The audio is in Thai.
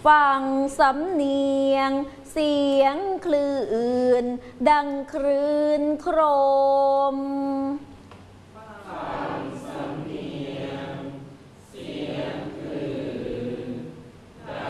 ฟังสำเนียงเสียงคลื่นดังคลื่นโคร